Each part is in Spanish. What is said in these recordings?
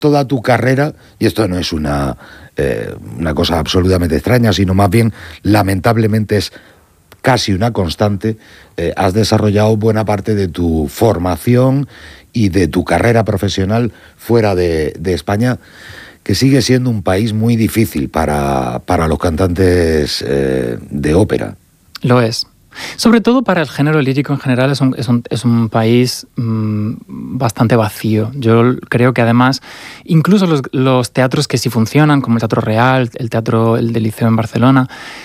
toda tu carrera, y esto no es una cosa absolutamente extraña, sino más bien, lamentablemente, es casi una constante, has desarrollado buena parte de tu formación y de tu carrera profesional fuera de España, que sigue siendo un país muy difícil para los cantantes de ópera. Lo es. Sobre todo para el género lírico en general es un país bastante vacío. Yo creo que además, incluso los teatros que sí funcionan, como el Teatro Real, el del Liceo en Barcelona,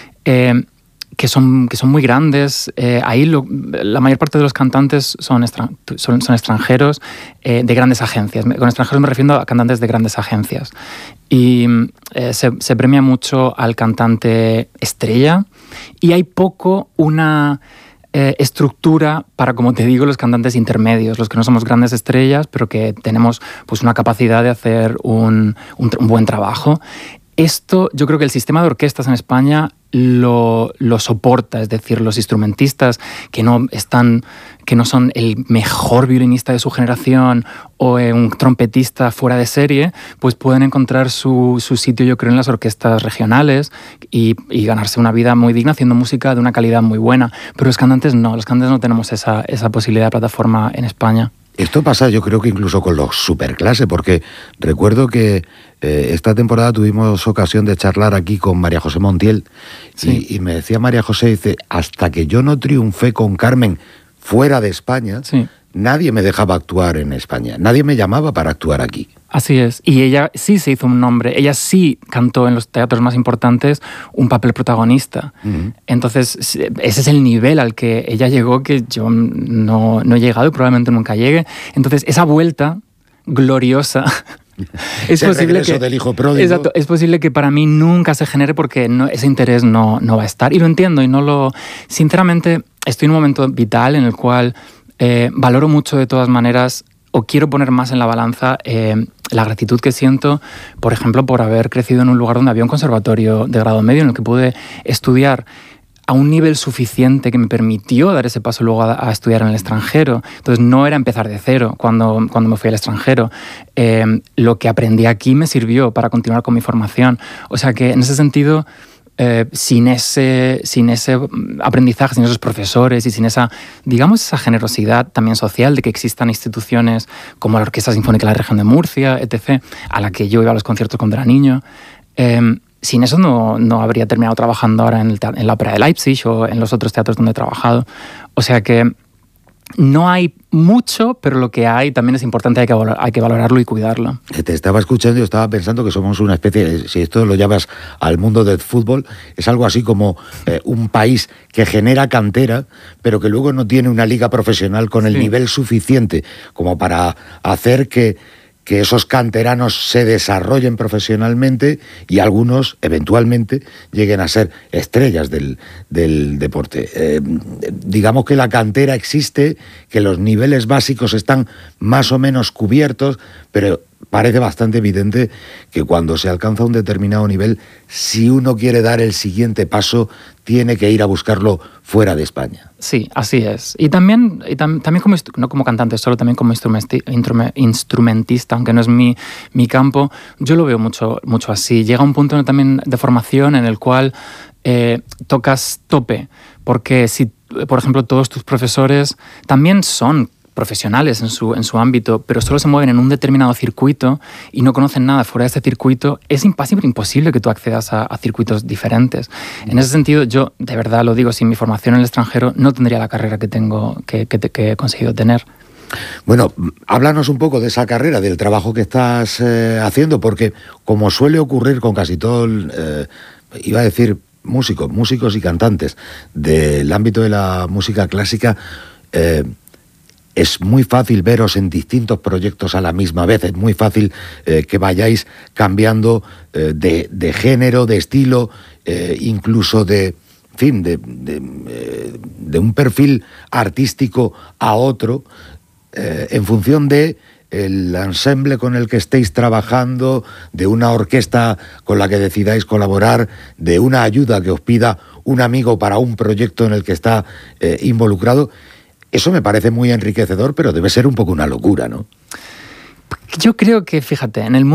que son muy grandes, ahí la mayor parte de los cantantes son extranjeros de grandes agencias. Con extranjeros me refiero a cantantes de grandes agencias. Y se premia mucho al cantante estrella, y hay poco una estructura para, como te digo, los cantantes intermedios, los que no somos grandes estrellas, pero que tenemos pues una capacidad de hacer un buen trabajo. Esto, yo creo que el sistema de orquestas en España lo soporta, es decir, los instrumentistas que no son el mejor violinista de su generación o un trompetista fuera de serie, pues pueden encontrar su sitio, yo creo, en las orquestas regionales y ganarse una vida muy digna haciendo música de una calidad muy buena. Pero los cantantes no tenemos esa posibilidad de plataforma en España. Esto pasa, yo creo que incluso con los superclase, porque recuerdo que esta temporada tuvimos ocasión de charlar aquí con María José Montiel, sí. y me decía María José, dice, hasta que yo no triunfé con Carmen fuera de España, sí, nadie me dejaba actuar en España, nadie me llamaba para actuar aquí. Así es, y ella sí se hizo un nombre, ella sí cantó en los teatros más importantes un papel protagonista. Uh-huh. Entonces, ese es el nivel al que ella llegó, que yo no he llegado y probablemente nunca llegue. Entonces, esa vuelta gloriosa... Es posible que del hijo pródigo. Exacto, es posible que para mí nunca se genere porque ese interés no va a estar. Y lo entiendo y sinceramente, estoy en un momento vital en el cual valoro mucho de todas maneras, o quiero poner más en la balanza la gratitud que siento, por ejemplo, por haber crecido en un lugar donde había un conservatorio de grado medio en el que pude estudiar a un nivel suficiente que me permitió dar ese paso luego a estudiar en el extranjero. Entonces no era empezar de cero cuando me fui al extranjero. Lo que aprendí aquí me sirvió para continuar con mi formación. O sea que en ese sentido, sin ese aprendizaje, sin esos profesores y sin esa generosidad también social de que existan instituciones como la Orquesta Sinfónica de la Región de Murcia, etc., a la que yo iba a los conciertos cuando era niño, sin eso no habría terminado trabajando ahora en la Ópera de Leipzig o en los otros teatros donde he trabajado. O sea que no hay mucho, pero lo que hay también es importante, hay que valorarlo y cuidarlo. Te estaba escuchando y estaba pensando que somos una especie, si esto lo llevas al mundo del fútbol, es algo así como un país que genera cantera, pero que luego no tiene una liga profesional con el nivel suficiente como para hacer que esos canteranos se desarrollen profesionalmente y algunos, eventualmente, lleguen a ser estrellas del deporte. Digamos que la cantera existe, que los niveles básicos están más o menos cubiertos, pero parece bastante evidente que cuando se alcanza un determinado nivel, si uno quiere dar el siguiente paso, tiene que ir a buscarlo fuera de España. Sí, así es. Y también como, no como cantante solo, también como instrumentista, aunque no es mi campo, yo lo veo mucho así. Llega un punto también de formación en el cual tocas tope, porque si, por ejemplo, todos tus profesores también son profesionales en su ámbito, pero solo se mueven en un determinado circuito y no conocen nada fuera de este circuito, es imposible que tú accedas a circuitos diferentes. En ese sentido, yo de verdad lo digo, sin mi formación en el extranjero no tendría la carrera que he conseguido tener. Bueno, háblanos un poco de esa carrera, del trabajo que estás haciendo, porque como suele ocurrir con casi todo, iba a decir músicos y cantantes del ámbito de la música clásica, es muy fácil veros en distintos proyectos a la misma vez, es muy fácil que vayáis cambiando de género, de estilo, incluso de un perfil artístico a otro, en función de el ensemble con el que estéis trabajando, de una orquesta con la que decidáis colaborar, de una ayuda que os pida un amigo para un proyecto en el que está involucrado. Eso me parece muy enriquecedor, pero debe ser un poco una locura, ¿no? Yo creo que, fíjate, en el